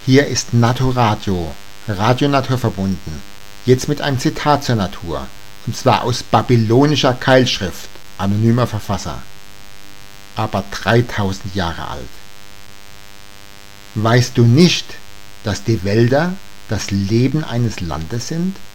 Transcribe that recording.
Hier ist Naturadio, Radio naturverbunden. Jetzt mit einem Zitat zur Natur, und zwar aus babylonischer Keilschrift, anonymer Verfasser, aber 3000 Jahre alt. Weißt du nicht, dass die Wälder das Leben eines Landes sind?